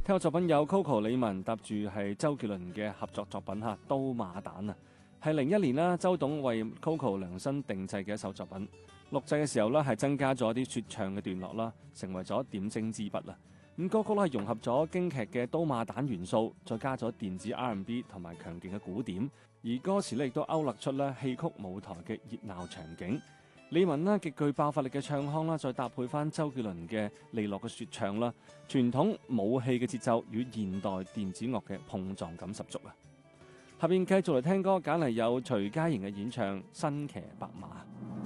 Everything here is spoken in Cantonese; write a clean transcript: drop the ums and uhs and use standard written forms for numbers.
聽個作品有 Coco 李玟搭住係周杰倫嘅合作作品《刀馬旦》啊，係01年啦，周董為 Coco 量身定製嘅一首作品。錄製嘅時候咧係增加咗啲說唱嘅段落啦，成為咗點睛之筆啦。咁歌曲咧係融合咗京劇嘅刀馬旦元素，再加咗電子 R&B 同埋強勁嘅鼓點，而歌詞咧亦都勾勒出咧戲曲舞台嘅熱鬧場景。李玟呢極具爆發力嘅唱腔啦，再搭配翻周杰倫嘅利落嘅說唱啦，傳統武戲嘅節奏與現代電子樂嘅碰撞感十足啊！下邊繼續嚟聽歌，揀嚟有徐佳瑩嘅演唱《新騎白馬》。